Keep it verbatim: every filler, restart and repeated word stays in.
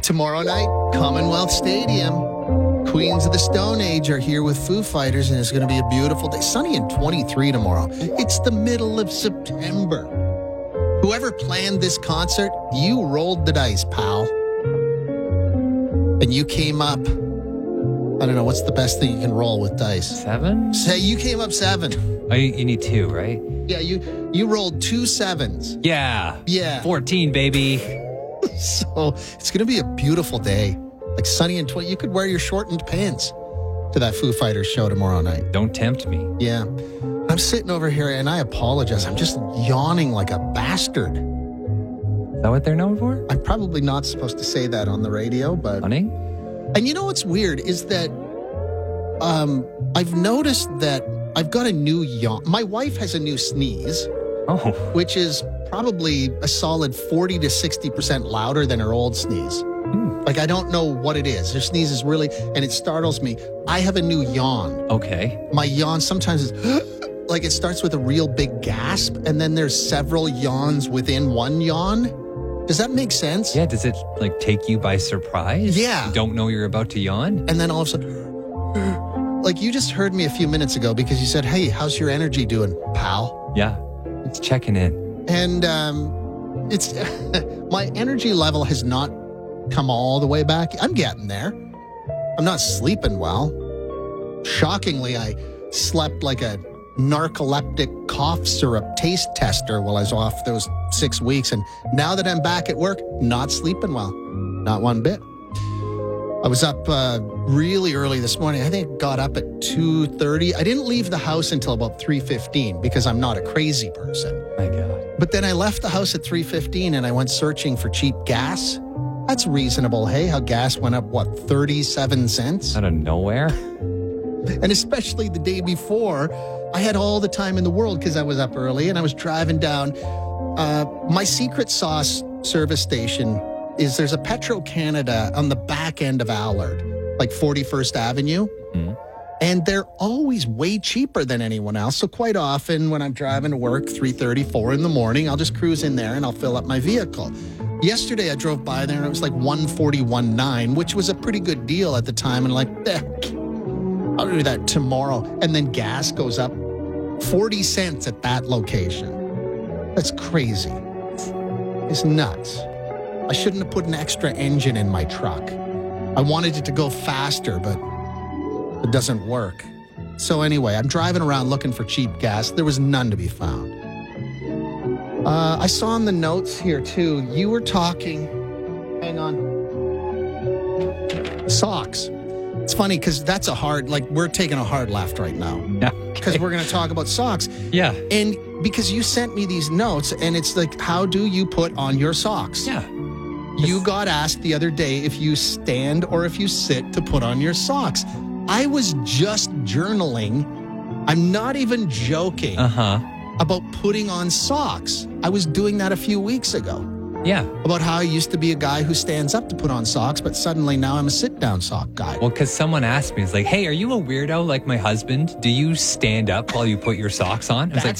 Tomorrow night, Commonwealth Stadium. Queens of the Stone Age are here with Foo Fighters, and it's going to be a beautiful day. Sunny and twenty-three tomorrow. It's the middle of September. Whoever planned this concert, you rolled the dice, pal. And you came up, I don't know, what's the best thing you can roll with dice? Seven? Say you came up seven. Oh, you, you need two, right? Yeah, you, you rolled two sevens. Yeah. Yeah. fourteen, baby. So it's going to be a beautiful day. Like sunny and twenty. You could wear your shortened pants to that Foo Fighters show tomorrow night. Don't tempt me. Yeah. I'm sitting over here and I apologize. I'm just yawning like a bastard. Is that what they're known for? I'm probably not supposed to say that on the radio, but... Honey? And you know what's weird is that um, I've noticed that I've got a new yawn. My wife has a new sneeze, Oh. which is probably a solid forty to sixty percent louder than her old sneeze. Hmm. Like, I don't know what it is. Her sneeze is really, and it startles me. I have a new yawn. Okay. My yawn sometimes is like it starts with a real big gasp, and then there's several yawns within one yawn. Does that make sense? Yeah, does it like take you by surprise? Yeah. You don't know you're about to yawn? And then all of a sudden, like you just heard me a few minutes ago because you said, hey, how's your energy doing, pal? Yeah. It's checking in. And um, it's my energy level has not come all the way back. I'm getting there. I'm not sleeping well. Shockingly, I slept like a narcoleptic cough syrup taste tester while I was off those six weeks. And now that I'm back at work, not sleeping well. Not one bit. I was up uh, really early this morning. I think I got up at two thirty. I didn't leave the house until about three fifteen because I'm not a crazy person. My God. But then I left the house at three fifteen and I went searching for cheap gas. That's reasonable. Hey, how gas went up, what, thirty-seven cents? Out of nowhere? And especially the day before, I had all the time in the world because I was up early and I was driving down. Uh, my secret sauce service station is there's a Petro-Canada on the back end of Allard, like forty-first Avenue. Mm-hmm. And they're always way cheaper than anyone else. So quite often when I'm driving to work, three thirty, four in the morning, I'll just cruise in there and I'll fill up my vehicle. Yesterday, I drove by there and it was like one forty-one nine, which was a pretty good deal at the time. And like, eh, I'll do that tomorrow. And then gas goes up forty cents at that location. That's crazy. It's nuts. I shouldn't have put an extra engine in my truck. I wanted it to go faster, but it doesn't work. So anyway, I'm driving around looking for cheap gas. There was none to be found. Uh, I saw in the notes here, too, you were talking, hang on, socks. It's funny because that's a hard, like, we're taking a hard left right now. Yeah. Because we're going to talk about socks. Yeah. And because you sent me these notes, and it's like, how do you put on your socks? Yeah. You got asked the other day if you stand or if you sit to put on your socks. I was just journaling. I'm not even joking. Uh-huh. About putting on socks. I was doing that a few weeks ago. Yeah. About how I used to be a guy who stands up to put on socks, but suddenly now I'm a sit-down sock guy. Well, because someone asked me, it's like, hey, are you a weirdo like my husband? Do you stand up while you put your socks on? I was like,